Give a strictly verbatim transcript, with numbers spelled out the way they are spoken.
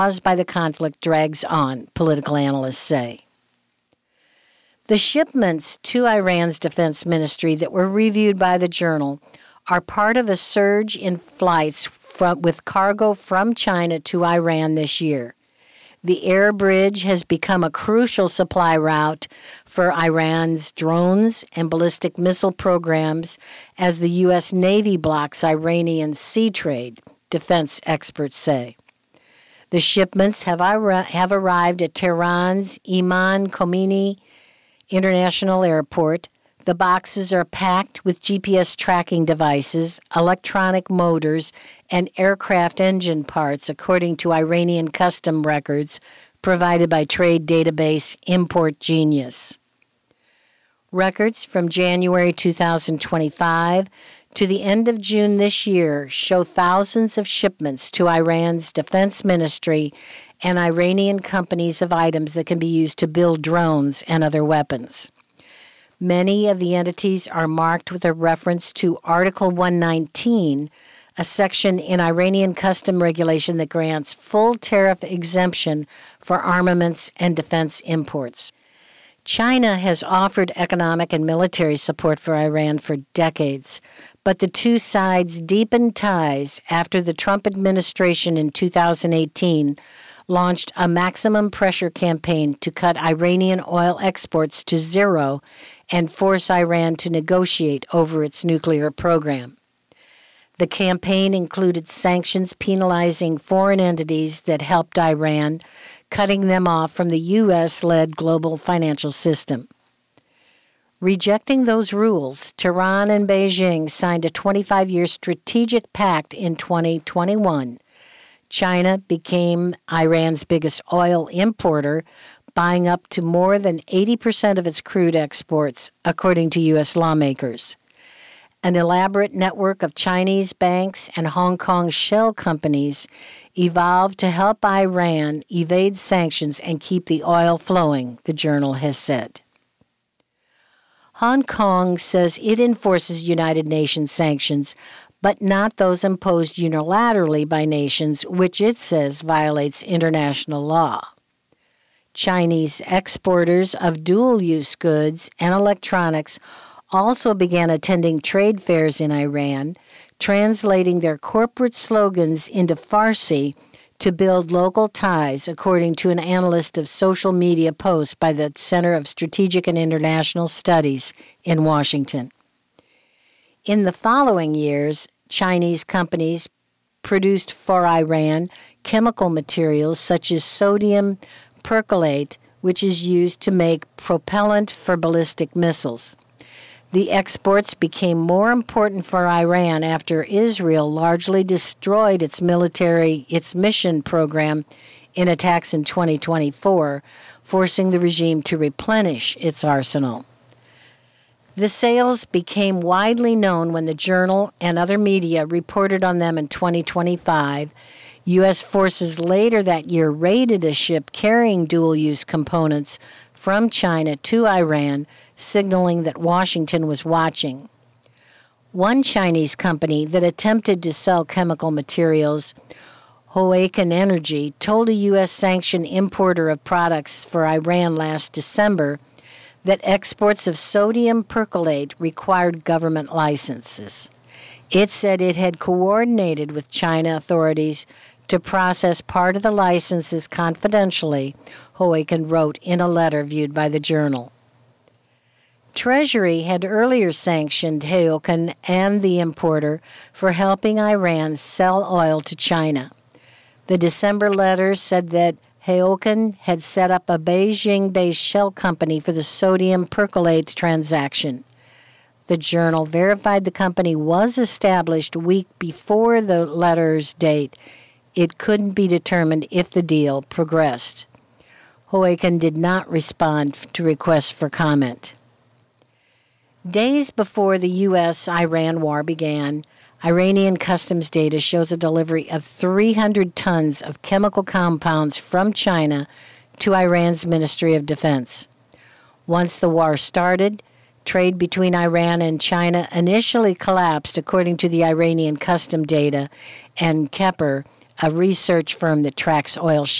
caused by the conflict drags on, political analysts say. The shipments to Iran's defense ministry that were reviewed by the Journal are part of a surge in flights from, with cargo from China to Iran this year. The air bridge has become a crucial supply route for Iran's drones and ballistic missile programs as the U S. Navy blocks Iranian sea trade, defense experts say. The shipments have, have arrived at Tehran's Imam Khomeini International Airport. The boxes are packed with G P S tracking devices, electronic motors, and aircraft engine parts, according to Iranian custom records provided by trade database Import Genius. Records from January two thousand twenty-five to the end of June this year show thousands of shipments to Iran's defense ministry and Iranian companies of items that can be used to build drones and other weapons. Many of the entities are marked with a reference to Article one nineteen, a section in Iranian custom regulation that grants full tariff exemption for armaments and defense imports. China has offered economic and military support for Iran for decades, but the two sides deepened ties after the Trump administration in two thousand eighteen launched a maximum pressure campaign to cut Iranian oil exports to zero and force Iran to negotiate over its nuclear program. The campaign included sanctions penalizing foreign entities that helped Iran, cutting them off from the U S-led global financial system. Rejecting those rules, Tehran and Beijing signed a twenty-five year strategic pact in twenty twenty-one. China became Iran's biggest oil importer, buying up to more than eighty percent of its crude exports, according to U S lawmakers. An elaborate network of Chinese banks and Hong Kong shell companies evolved to help Iran evade sanctions and keep the oil flowing, the Journal has said. Hong Kong says it enforces United Nations sanctions, but not those imposed unilaterally by nations, which it says violates international law. Chinese exporters of dual-use goods and electronics also began attending trade fairs in Iran, translating their corporate slogans into Farsi to build local ties, according to an analyst of social media posts by the Center of Strategic and International Studies in Washington. In the following years, Chinese companies produced for Iran chemical materials such as sodium perchlorate, which is used to make propellant for ballistic missiles. The exports became more important for Iran after Israel largely destroyed its military, its mission program in attacks in twenty twenty-four, forcing the regime to replenish its arsenal. The sales became widely known when the Journal and other media reported on them in twenty twenty-five. U S forces later that year raided a ship carrying dual-use components from China to Iran, signaling that Washington was watching. One Chinese company that attempted to sell chemical materials, Hoaken Energy, told a U S sanctioned importer of products for Iran last December that exports of sodium perchlorate required government licenses. It said it had coordinated with China authorities to process part of the licenses confidentially, Hoaken wrote in a letter viewed by the Journal. Treasury had earlier sanctioned Hoaken and the importer for helping Iran sell oil to China. The December letter said that Hoaken had set up a Beijing-based shell company for the sodium perchlorate transaction. The Journal verified the company was established a week before the letter's date. It couldn't be determined if the deal progressed. Hoaken did not respond to requests for comment. Days before the U S Iran war began, Iranian customs data shows a delivery of three hundred tons of chemical compounds from China to Iran's Ministry of Defense. Once the war started, trade between Iran and China initially collapsed, according to the Iranian custom data, and Kepler, a research firm that tracks oil